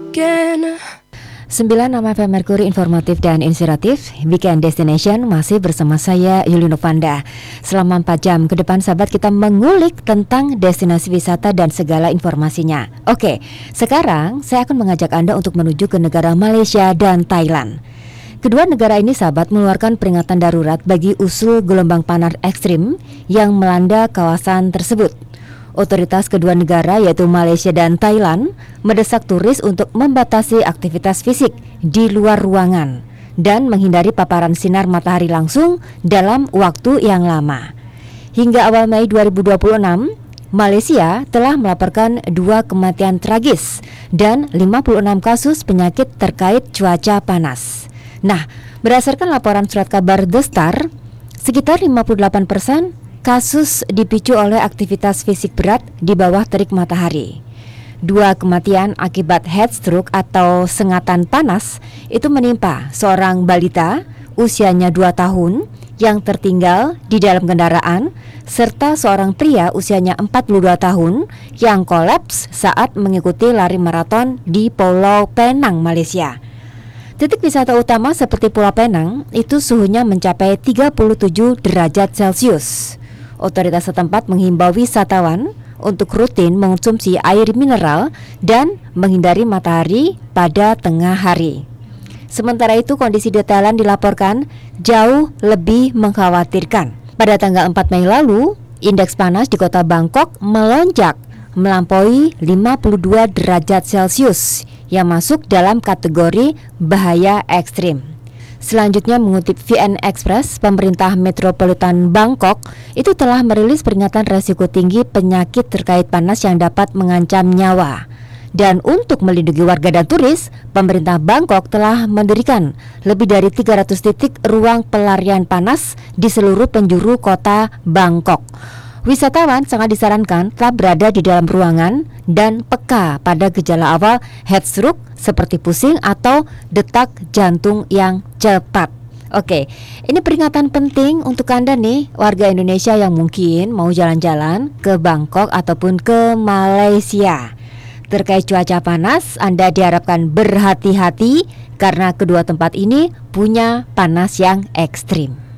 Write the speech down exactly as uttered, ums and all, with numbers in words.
again. sembilan enam F M Merkuri informatif dan inspiratif. Weekend Destination masih bersama saya Yuli Novanda. Selama empat jam ke depan sahabat, kita mengulik tentang destinasi wisata dan segala informasinya. Oke, sekarang saya akan mengajak Anda untuk menuju ke negara Malaysia dan Thailand. Kedua negara ini sahabat mengeluarkan peringatan darurat bagi usul gelombang panas ekstrim yang melanda kawasan tersebut. Otoritas kedua negara yaitu Malaysia dan Thailand mendesak turis untuk membatasi aktivitas fisik di luar ruangan dan menghindari paparan sinar matahari langsung dalam waktu yang lama. Hingga awal Mei dua ribu dua puluh enam, Malaysia telah melaporkan dua kematian tragis dan lima puluh enam kasus penyakit terkait cuaca panas. Nah, berdasarkan laporan surat kabar The Star, sekitar lima puluh delapan persen kasus dipicu oleh aktivitas fisik berat di bawah terik matahari. Dua kematian akibat heat stroke atau sengatan panas itu menimpa seorang balita usianya dua tahun yang tertinggal di dalam kendaraan, serta seorang pria usianya empat puluh dua tahun yang kolaps saat mengikuti lari maraton di Pulau Penang, Malaysia. Titik wisata utama seperti Pulau Penang itu suhunya mencapai tiga puluh tujuh derajat Celcius. Otoritas setempat menghimbau wisatawan untuk rutin mengonsumsi air mineral dan menghindari matahari pada tengah hari. Sementara itu, kondisi di Thailand dilaporkan jauh lebih mengkhawatirkan. Pada tanggal empat Mei lalu, indeks panas di kota Bangkok melonjak melampaui lima puluh dua derajat Celcius yang masuk dalam kategori bahaya ekstrim. Selanjutnya, mengutip V N Express, pemerintah metropolitan Bangkok itu telah merilis peringatan resiko tinggi penyakit terkait panas yang dapat mengancam nyawa. Dan untuk melindungi warga dan turis, pemerintah Bangkok telah mendirikan lebih dari tiga ratus titik ruang pelarian panas di seluruh penjuru kota Bangkok. Wisatawan sangat disarankan tetap berada di dalam ruangan dan peka pada gejala awal heat stroke seperti pusing atau detak jantung yang cepat. Oke, ini peringatan penting untuk Anda nih, warga Indonesia yang mungkin mau jalan-jalan ke Bangkok ataupun ke Malaysia. Terkait cuaca panas, Anda diharapkan berhati-hati karena kedua tempat ini punya panas yang ekstrim.